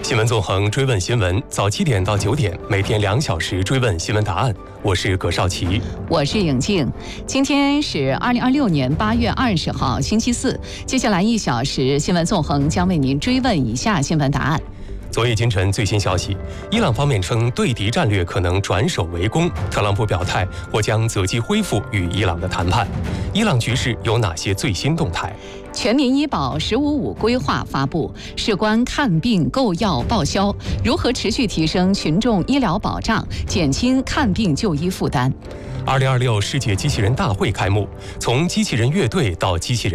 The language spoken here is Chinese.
新闻纵横追问新闻，早7点到9点，每天2小时追问新闻答案。我是葛少奇， 我是颖静。今天是2026年8月20号，星期四。接下来1小时，新闻纵横将为您追问以下新闻答案。 昨夜今晨最新消息，伊朗方面称对敌战略可能转守为攻，特朗普表态或将择机恢复与伊朗的谈判。伊朗局势有哪些最新动态？ 全民医保“15+5”规划发布，事关看病、购药、报销，如何持续提升群众医疗保障，减轻看病就医负担。 2026世界机器人大会开幕，从机器人乐队到机器人